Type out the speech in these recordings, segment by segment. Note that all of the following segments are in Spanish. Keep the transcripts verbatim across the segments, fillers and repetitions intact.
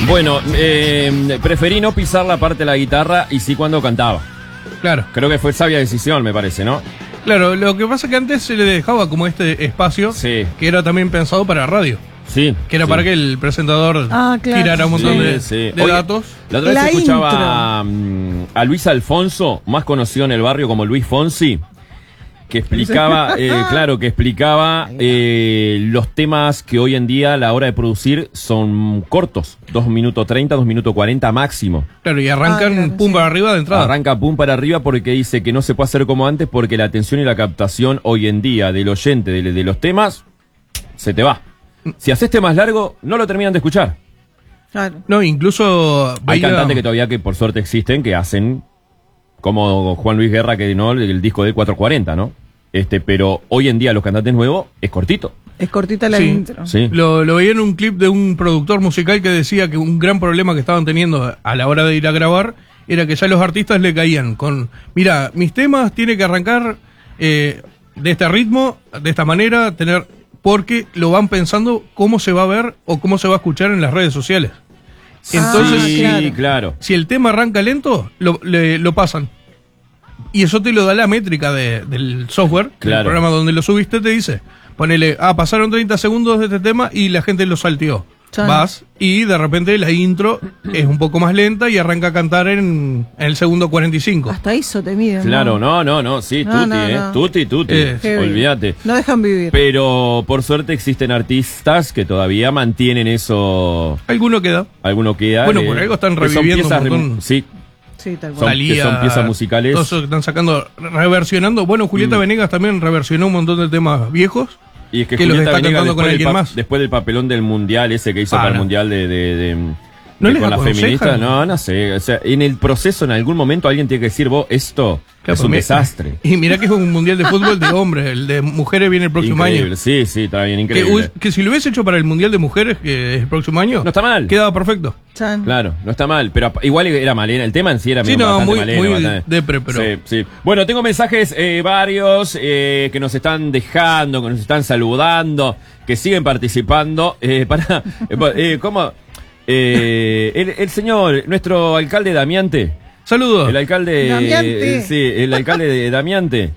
Bueno, eh, preferí no pisar la parte de la guitarra y sí cuando cantaba. Claro. Creo que fue sabia decisión, me parece, ¿no? Claro, lo que pasa es que antes se le dejaba como este espacio Sí. que era también pensado para radio. Sí. Que era sí. para que el presentador Ah, claro. tirara un montón Sí, de, sí. de Oye, datos. La otra vez La escuchaba mm, a Luis Alfonso, más conocido en el barrio como Luis Fonsi, que explicaba, eh, claro, que explicaba eh, los temas que hoy en día a la hora de producir son cortos, dos minutos treinta, dos minutos cuarenta máximo. Claro, y arrancan Ah, claro, pum sí. para arriba de entrada. Arranca pum para arriba porque dice que no se puede hacer como antes porque la atención y la captación hoy en día del oyente de, de los temas se te va. Si haces temas largos, no lo terminan de escuchar. Claro. No, incluso Hay veía- cantantes que todavía, que por suerte existen, que hacen como Juan Luis Guerra, que no, el, el disco de cuatro cuarenta, ¿no? Este, pero hoy en día los cantantes nuevos es cortito. Es cortita la Sí. intro. Sí. Lo, lo veía en un clip de un productor musical que decía que un gran problema que estaban teniendo a la hora de ir a grabar era que ya los artistas le caían con, mira, mis temas tienen que arrancar eh, de este ritmo, de esta manera, tener, porque lo van pensando cómo se va a ver o cómo se va a escuchar en las redes sociales. Entonces, sí, claro. claro. si el tema arranca lento, lo, le- lo pasan. Y eso te lo da la métrica de- del software, Claro. del programa donde lo subiste, te dice, ponele, ah, pasaron treinta segundos de este tema y la gente lo salteó. Chan. Vas y de repente la intro es un poco más lenta y arranca a cantar en, en el segundo cuarenta y cinco. Hasta eso te miden. Claro, no, no, no, sí, No, tuti, no, eh. no. Tuti, tuti. Eh, Heavy. Olvídate. No dejan vivir. Pero por suerte existen artistas que todavía mantienen eso. Alguno queda. Alguno queda. Bueno, eh, por algo están que son reviviendo piezas un rem- montón. Sí, Sí, tal Son- cual. que son piezas musicales. Todos esos que están sacando, reversionando. Bueno, Julieta Mm. Venegas también reversionó un montón de temas viejos. y es que, Que los Julieta está Venegas, cantando con después, del alguien pa- más. después del papelón del mundial ese que hizo Ah, para el no. mundial de, de, de- ¿No de les con la aconsejan? feminista, no, no sé. O sea, en el proceso, en algún momento, alguien tiene que decir, vos, esto es un Me- desastre. Y mirá que es un mundial de fútbol de hombres, el de mujeres viene el próximo Increíble, año. sí, sí, está bien, Que, increíble. hu- que si lo hubiese hecho para el mundial de mujeres, que es el próximo año, No está mal. quedaba perfecto. Chan. Claro, no está mal, pero ap- igual era malena, el tema en sí era Sí, medio no, bastante muy- maleno, muy bastante- depre, pero- Sí, sí. Bueno, tengo mensajes eh, varios eh, que nos están dejando, que nos están saludando, que siguen participando. Eh, para, eh, ¿cómo? Eh, el, el señor, nuestro alcalde Damiante, Saludos. el alcalde, Damiante. eh, sí, el alcalde de Damiante,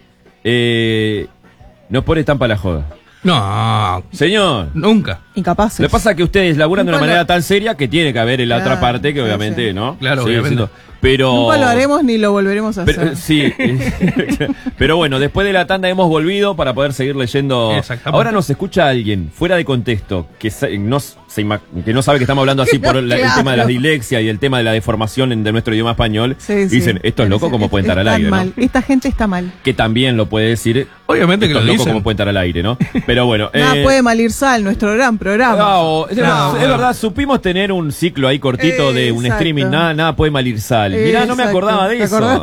eh, no pone tan para la joda. No, Señor, nunca. Incapaces. lo que pasa es que ustedes laburan de una Nunca lo- manera tan seria que tiene que haber en la Claro, otra parte que sí, obviamente, sí. ¿no? Claro, Sigue obviamente. siendo- Pero... Nunca lo haremos ni lo volveremos a Pero, hacer. eh, sí, eh, pero bueno, después de la tanda hemos volvido para poder seguir leyendo. Exactamente. Ahora nos escucha alguien fuera de contexto que, sa- no, se ima- que no sabe que estamos hablando así por la- el Claro. tema de la dislexia y el tema de la deformación en- de nuestro idioma español. Sí, sí. Dicen, esto es loco, Parece- ¿cómo puede entrar al están aire? ¿no? mal. Esta gente está mal. Que también lo puede decir. Obviamente que Esto lo es loco, dicen. ¿cómo puede entrar al aire? ¿no? Pero bueno. Nada eh, puede mal ir sal, nuestro gran programa. no, es, No, es bueno. verdad, supimos tener un ciclo ahí cortito de un Exacto. streaming, nada, nada puede mal ir sal. Mirá, no me Exacto. acordaba de ¿Te eso. acordás?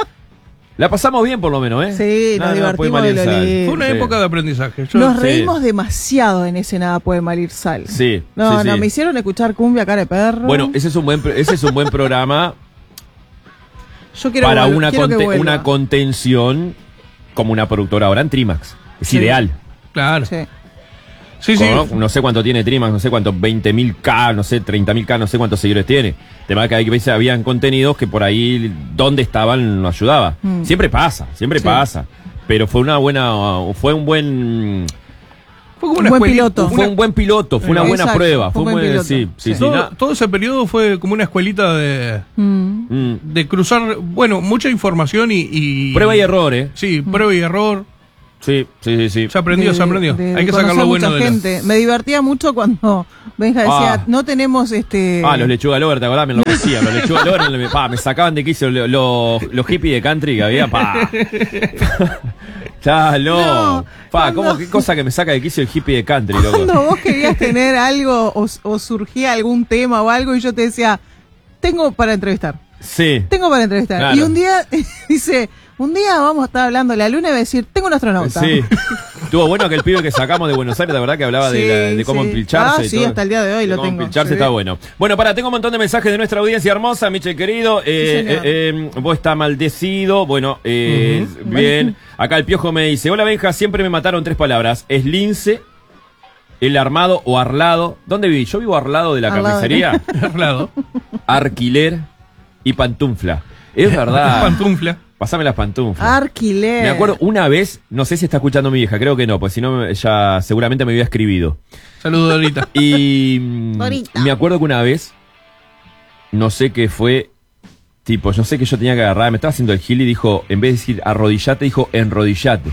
La pasamos bien por lo menos, ¿eh? Sí, nos Nada puede divertimos mal ir de lo sal. lindo. Fue una Sí. época de aprendizaje. Yo- Nos Sí. reímos demasiado en ese Nada puede mal ir sal. Sí, No, sí, no, sí. me hicieron escuchar cumbia cara de perro. Bueno, ese es un buen, pro- ese es un buen programa yo quiero para vol- una, quiero que conte- vuelva. una contención como una productora ahora en Trimax. Es Sí. ideal. Claro. Sí. Sí, sí. Como, ¿no? no sé cuánto tiene Trimax, no sé cuánto, veinte mil K, no sé, treinta mil K, no sé cuántos seguidores tiene. Tema que a veces habían contenidos que por ahí, donde estaban, no ayudaba. Mm. Siempre pasa, siempre Sí. pasa. Pero fue una buena, fue un buen... Fue como Un una buen escuelita- piloto. Fue un buen piloto, fue una buena Exacto, prueba. fue Fue un un buen buen, piloto. sí, sí, sí, todo, na- todo ese periodo fue como una escuelita de, Mm. mm. de cruzar, bueno, mucha información y... y- Prueba y error, ¿eh? Sí, prueba y error. Sí, sí, sí, sí. Se aprendió, De- se aprendió. de- Hay de que sacar conocer lo bueno mucha de la... gente. Me divertía mucho cuando Benja decía, Ah. no tenemos este... Ah, los lechuga lover, ¿te acordás? Me enloquecían. Los lechuga lover, me, pa, me sacaban de quicio los, los, los hippies de country que había, pa. Chalo. No, pa, cuando- ¿cómo, qué cosa que me saca de quicio el hippie de country, loco? Cuando vos querías tener algo o, o surgía algún tema o algo y yo te decía, tengo para entrevistar, Sí. tengo para entrevistar. Claro. Y un día dice, un día vamos a estar hablando de la luna y va a decir, tengo un astronauta. Sí. Estuvo bueno aquel pibe que sacamos de Buenos Aires, la verdad que hablaba de, Sí, la- de cómo sí. empilcharse. Ah, y sí, todo. hasta el día de hoy lo cómo tengo. empilcharse Sí. está bueno. Bueno, para, tengo un montón de mensajes de nuestra audiencia hermosa, Michel querido. Eh, señor. eh, eh, vos está maldecido. Bueno, eh, bien. Acá el piojo me dice: hola Benja, siempre me mataron tres palabras. Es lince, el armado o arlado. ¿Dónde viví? Yo vivo arlado de la Arlado. carnicería. Arlado. Alquiler y pantufla. Es verdad. Pantufla. Pasame las pantuflas. Alquiler. Me acuerdo una vez, no sé si está escuchando mi vieja, creo que no, pues si no ya seguramente me había escribido. Saludos, Dorita. Y mm, Dorita. me acuerdo que una vez, no sé qué fue, tipo, yo sé que yo tenía que agarrar, me estaba haciendo el gil y dijo, en vez de decir arrodillate, dijo enrodillate.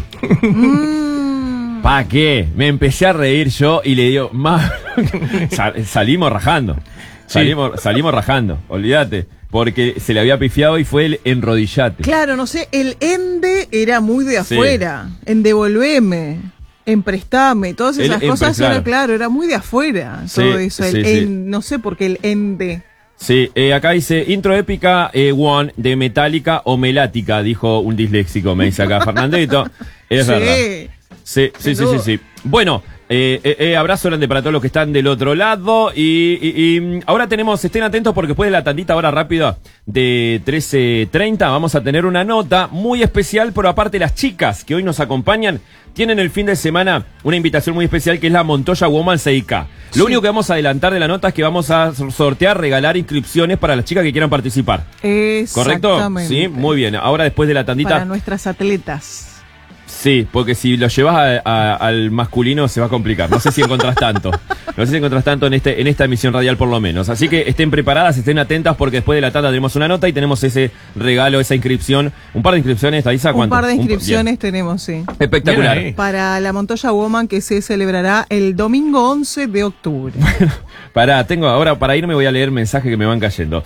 Mm. ¿Pa qué? Me empecé a reír yo y le digo, más Sal- salimos rajando. Salimos, salimos rajando, olvídate. Porque se le había pifiado y fue el enrodillate. Claro, no sé, el ende era muy de Sí. afuera. En devolveme, en prestame, todas El esas en cosas prestar. era claro, era muy de afuera. Sí, todo eso, el sí, sí. en- no sé por qué el ende. Sí, eh, acá dice, intro épica eh, One de Metallica o Melática, dijo un disléxico, me dice acá Fernandito. Es Sí. verdad. Sí, sí, sí, sí, sí. Bueno, eh, eh, eh, abrazo grande para todos los que están del otro lado. Y, y- y ahora tenemos, estén atentos porque después de la tandita ahora rápida de trece treinta vamos a tener una nota muy especial, pero aparte las chicas que hoy nos acompañan tienen el fin de semana una invitación muy especial que es la Montoya Woman seis K. Lo Sí. único que vamos a adelantar de la nota es que vamos a sortear, regalar inscripciones para las chicas que quieran participar. ¿Correcto? Exactamente. Sí, muy bien. Ahora después de la tandita... Para nuestras atletas. Sí, porque si lo llevas a- a- al masculino se va a complicar. No sé si encontrás tanto. No sé si encontrás tanto en este en esta emisión radial por lo menos. Así que estén preparadas, estén atentas porque después de la tanda tenemos una nota y tenemos ese regalo, esa inscripción. Un par de inscripciones, Thaisa, Un ¿cuánto? par de Un- inscripciones bien. tenemos, sí. Espectacular. Bien ahí. Para la Montoya Woman que se celebrará el domingo once de octubre. Pará, tengo ahora para irme voy a leer mensajes que me van cayendo.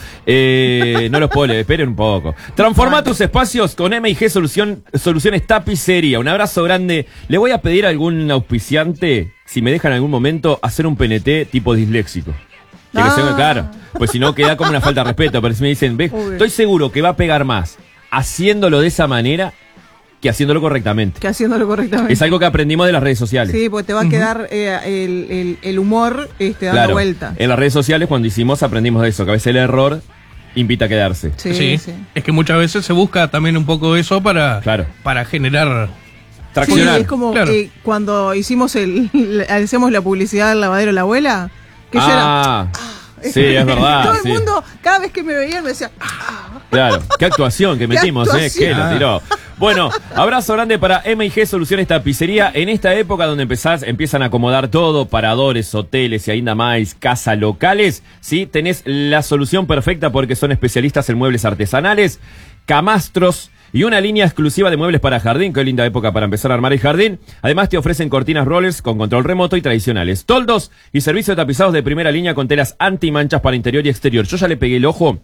Eh, no los puedo leer, esperen un poco. Transforma tus espacios con M y G Solución, Soluciones Tapicería. Un abrazo grande. Le voy a pedir a algún auspiciante, si me dejan en algún momento, hacer un P N T tipo disléxico. Que Ah. sea claro, pues si no queda como una falta de respeto. Pero si me dicen, ve, Obvio. estoy seguro que va a pegar más haciéndolo de esa manera que haciéndolo correctamente. Que haciéndolo correctamente. Es algo que aprendimos de las redes sociales. Sí, porque te va a quedar eh, el, el- el humor este, dando Claro, vuelta. en las redes sociales cuando hicimos aprendimos de eso, que a veces el error invita a quedarse. Sí, Sí, sí. es que muchas veces se busca también un poco eso para, Claro. para generar... Traccionar. Sí, es como Claro. eh, cuando hicimos el, hacemos la publicidad del lavadero de la abuela, que yo era, Ah, sí, es verdad. todo el sí. mundo, cada vez que me veían me decía, "Ah". Claro, qué actuación que Qué metimos, ¿eh? actuación. Que lo tiró. Bueno, abrazo grande para M y G Soluciones Tapicería. En esta época donde empezás, empiezan a acomodar todo, paradores, hoteles y ainda más, casas locales, ¿sí? Tenés la solución perfecta porque son especialistas en muebles artesanales, camastros y una línea exclusiva de muebles para jardín. Qué linda época para empezar a armar el jardín. Además te ofrecen cortinas rollers con control remoto y tradicionales, toldos y servicio de tapizados de primera línea con telas antimanchas para interior y exterior. Yo ya le pegué el ojo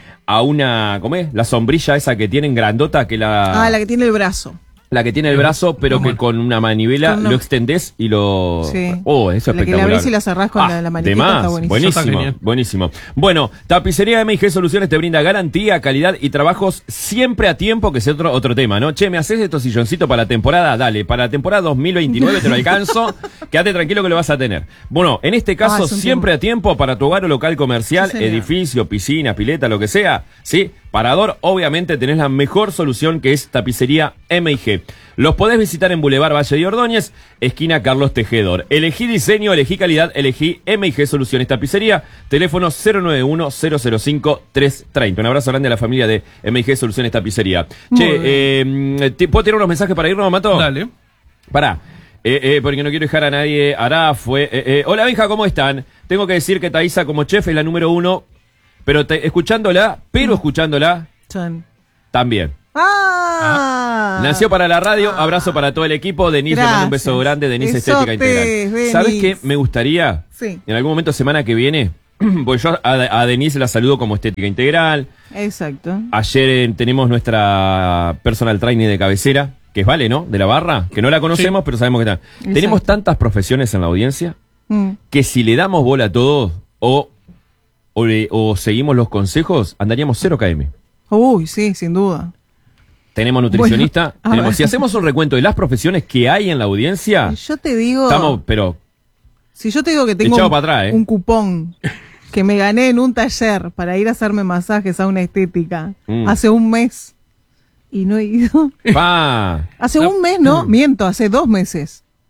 a una, ¿cómo es? La sombrilla esa que tienen grandota, que la... Ah, la que tiene el brazo. La que tiene el brazo, pero ¿Cómo? que con una manivela Con una- lo extendés y lo... Sí. Oh, eso es La que la espectacular. abrís y la cerrás con la- la maniquita, de más. está buenísimo. Eso está Buenísimo, genial. buenísimo. Bueno, Tapicería M y G Soluciones te brinda garantía, calidad y trabajos siempre a tiempo, que es otro, otro tema, ¿no? Che, ¿me haces estos silloncitos para la temporada? Dale, para la temporada dos mil veintinueve te lo alcanzo. Quédate tranquilo que lo vas a tener. Bueno, en este caso, Ah, es un siempre a tiempo para tu hogar o local comercial, Sí, señor. edificio, piscina, pileta, lo que sea, ¿sí? Parador, obviamente tenés la mejor solución que es Tapicería M y G. Los podés visitar en Boulevard Valle de Ordóñez, esquina Carlos Tejedor. Elegí diseño, elegí calidad, elegí M y G Soluciones Tapicería. Teléfono cero nueve uno, cero cero cinco, tres tres cero. Un abrazo grande a la familia de M y G Soluciones Tapicería. Muy Che, eh, ¿te- ¿puedo tirar unos mensajes para irnos, Mato? Dale. Pará, eh, eh, porque no quiero dejar a nadie. Ará fue. Eh, eh. Hola, Benja, ¿cómo están? Tengo que decir que Thaisa como chef es la número uno, pero te- escuchándola, pero escuchándola Chan. también. Ah. Nació para la radio, abrazo para todo el equipo. Denise, le mando un beso Gracias. grande. Denise Besotes, Estética Integral. Denise. ¿Sabes qué? Me gustaría, Sí. en algún momento semana que viene, pues yo a, a Denise la saludo como Estética Integral. Exacto. Ayer eh, tenemos nuestra personal trainer de cabecera, que es Vale, ¿no? De la barra, que no la conocemos, pero sabemos que está. Exacto. Tenemos tantas profesiones en la audiencia Mm. que si le damos bola a todos o, o, le- o seguimos los consejos, andaríamos cero K M. Uy, sí, sin duda. Tenemos nutricionista, Bueno, a tenemos, ver. si hacemos un recuento de las profesiones que hay en la audiencia, Yo te digo, estamos, pero si yo te digo que tengo echado un, para atrás, ¿eh? un cupón que me gané en un taller para ir a hacerme masajes a una estética Mm. hace un mes y no he ido. pa. Hace No. un mes, no, miento, hace dos meses.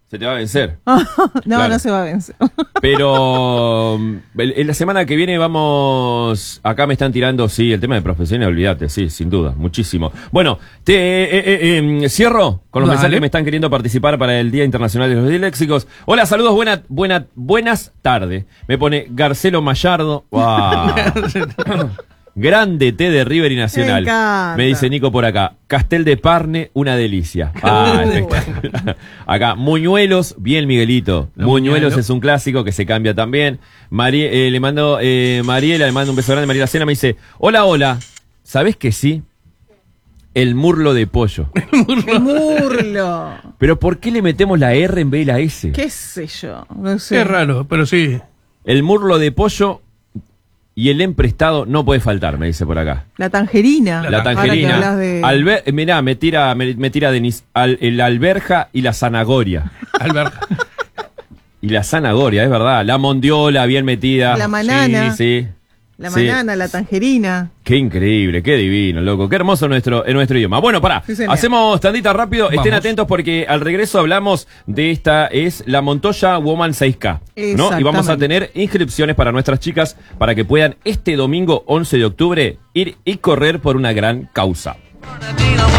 Se te va a vencer. no, Claro. no se va a vencer. Pero en la semana que viene vamos... Acá me están tirando, sí, el tema de profesiones, olvídate, sí, sin duda, muchísimo. Bueno, te eh, eh, eh, cierro con los Dale. mensajes que me están queriendo participar para el Día Internacional de los Disléxicos. Hola, saludos, buena, buena, buenas tardes. Me pone Garcelo Mayardo. Wow. Grande té de River y Nacional. Me encanta. Me dice Nico por acá. Castel de Parne, una delicia. Ah, espectacular. Acá, Muñuelos, bien Miguelito. Los Muñuelos Muñuelos. es un clásico que se cambia también. Mari- eh, le mando, eh, Mariela, le mando un beso grande. Mariela Cena me dice, hola, hola. ¿Sabés que sí? El murlo de pollo. El murlo. Pero ¿por qué le metemos la R en vez de la S? ¿Qué sé yo? No sé. Es raro, pero sí. El murlo de pollo y el emprestado no puede faltar, me dice por acá. La tangerina. La Ahora que tangerina. hablas de... Albe- mirá, me tira, me, me tira Denis, al, el alberja y la zanahoria. Alberto. Y la zanahoria, es verdad. La mondiola bien metida. La banana. Sí, sí. La Sí. banana, la tangerina. Qué increíble, qué divino, loco. Qué hermoso nuestro, en nuestro idioma. Bueno, pará. Sí, señor. Hacemos tandita rápido. Estén Vamos. atentos porque al regreso hablamos de esta, es la Montoya Woman seis K. ¿no? Y vamos a Exactamente. tener inscripciones para nuestras chicas para que puedan este domingo once de octubre ir y correr por una gran causa. Bernardino